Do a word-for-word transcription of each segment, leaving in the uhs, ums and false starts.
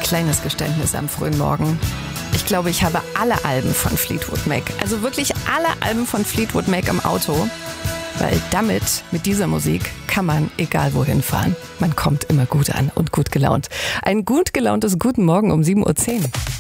Kleines Geständnis am frühen Morgen. Ich glaube, ich habe alle Alben von Fleetwood Mac, also wirklich alle Alben von Fleetwood Mac im Auto. Weil damit, mit dieser Musik, kann man egal wohin fahren. Man kommt immer gut an und gut gelaunt. Ein gut gelauntes Guten Morgen um sieben Uhr zehn.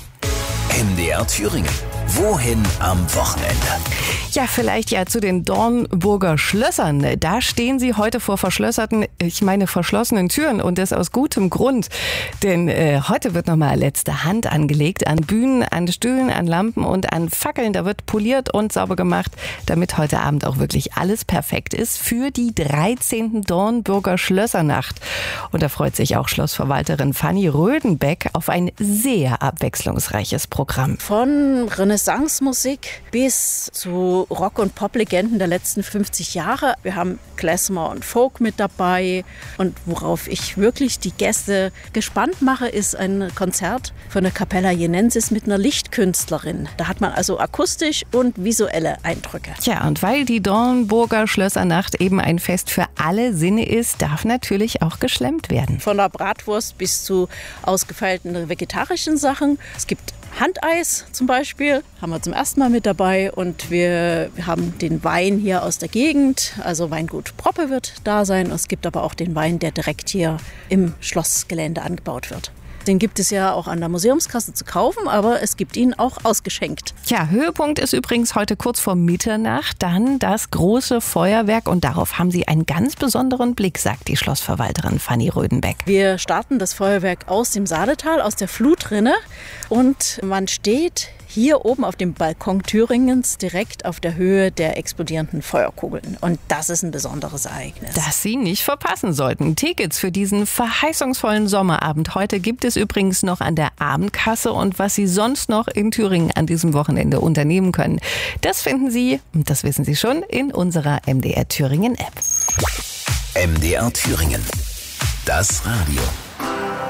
M D R Thüringen. Wohin am Wochenende? Ja, vielleicht ja zu den Dornburger Schlössern. Da stehen sie heute vor verschlösserten, ich meine verschlossenen Türen und das aus gutem Grund. Denn äh, heute wird nochmal letzte Hand angelegt an Bühnen, an Stühlen, an Lampen und an Fackeln. Da wird poliert und sauber gemacht, damit heute Abend auch wirklich alles perfekt ist für die dreizehnte Dornburger Schlössernacht. Und da freut sich auch Schlossverwalterin Fanny Rödenbeck auf ein sehr abwechslungsreiches Programm. Von Renaissance-Musik bis zu Rock- und Pop-Legenden der letzten fünfzig Jahre. Wir haben Klezmer und Folk mit dabei. Und worauf ich wirklich die Gäste gespannt mache, ist ein Konzert von der Capella Jenensis mit einer Lichtkünstlerin. Da hat man also akustisch und visuelle Eindrücke. Tja, und weil die Dornburger Schlössernacht eben ein Fest für alle Sinne ist, darf natürlich auch geschlemmt werden. Von der Bratwurst bis zu ausgefeilten vegetarischen Sachen. Es gibt Handeis zum Beispiel, haben wir zum ersten Mal mit dabei und wir haben den Wein hier aus der Gegend, also Weingut Proppe wird da sein. Es gibt aber auch den Wein, der direkt hier im Schlossgelände angebaut wird. Den gibt es ja auch an der Museumskasse zu kaufen, aber es gibt ihn auch ausgeschenkt. Tja, Höhepunkt ist übrigens heute kurz vor Mitternacht, dann das große Feuerwerk und darauf haben Sie einen ganz besonderen Blick, sagt die Schlossverwalterin Fanny Rödenbeck. Wir starten das Feuerwerk aus dem Saaletal, aus der Flutrinne und man steht hier oben auf dem Balkon Thüringens direkt auf der Höhe der explodierenden Feuerkugeln. Und das ist ein besonderes Ereignis. Das Sie nicht verpassen sollten. Tickets für diesen verheißungsvollen Sommerabend heute gibt es übrigens noch an der Abendkasse. Und was Sie sonst noch in Thüringen an diesem Wochenende unternehmen können, das finden Sie, und das wissen Sie schon, in unserer M D R Thüringen App. M D R Thüringen. Das Radio.